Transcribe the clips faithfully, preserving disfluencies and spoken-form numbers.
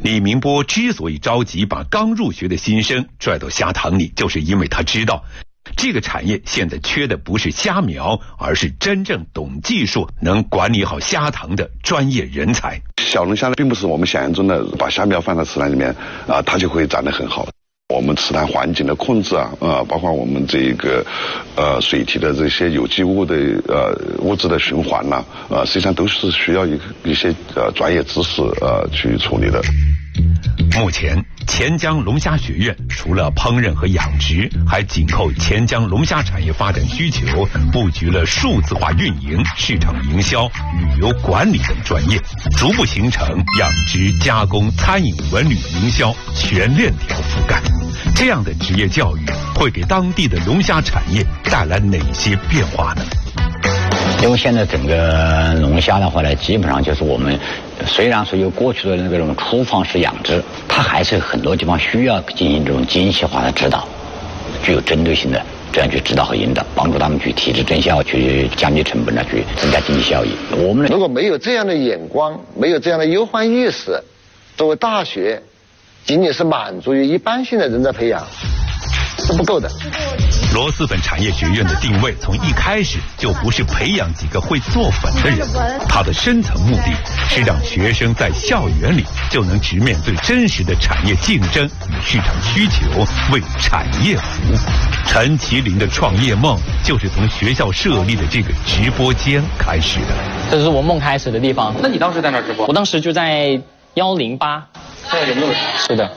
李明波之所以着急把刚入学的新生拽到虾塘里，就是因为他知道这个产业现在缺的不是虾苗，而是真正懂技术、能管理好虾塘的专业人才。 小龙虾并不是我们想象中的把虾苗放在池塘里面啊、呃，它就会长得很好。我们池塘环境的控制啊，呃，包括我们这个呃水体的这些有机物的呃物质的循环呐、啊，呃，实际上都是需要一一些呃专业知识呃去处理的。 目前钱江龙虾学院除了烹饪和养殖，还紧扣钱江龙虾产业发展需求，布局了数字化运营、市场营销、旅游管理等专业，逐步形成养殖、加工、餐饮、文旅、营销全链条覆盖。这样的职业教育会给当地的龙虾产业带来哪些变化呢？ 因为现在整个龙虾的话呢，基本上就是我们虽然说有过去的那种厨房式养殖，它还是很多地方需要进行这种精细化的指导，具有针对性的这样去指导和引导，帮助他们去提质增效，去降低成本，去增加经济效益。我们如果没有这样的眼光，没有这样的忧患意识，作为大学仅仅是满足于一般性的人才培养是不够的。 螺蛳粉产业学院的定位从一开始就不是培养几个会做粉的人，它的深层目的是让学生在校园里就能直面最真实的产业竞争与市场需求，为产业服务。陈其林的创业梦就是从学校设立的这个直播间开始的。 这是我梦开始的地方。 那你当时在哪直播？ 我当时就在幺零八。 现在有没有人？ 是的。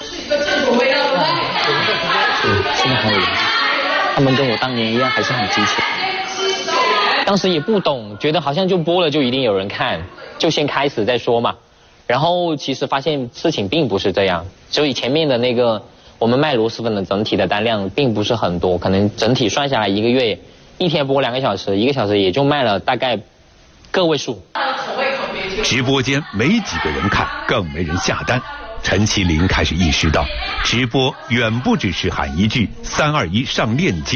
嗯，现在还有人。他们跟我当年一样，还是很积极。当时也不懂，觉得好像就播了就一定有人看，就先开始再说嘛。然后其实发现事情并不是这样，所以前面的那个我们卖螺蛳粉的整体的单量并不是很多，可能整体算下来一个月一天播两个小时，一个小时也就卖了大概个位数。 直播间没几个人看，更没人下单。陈其林开始意识到，直播远不只是喊一句三二一上链接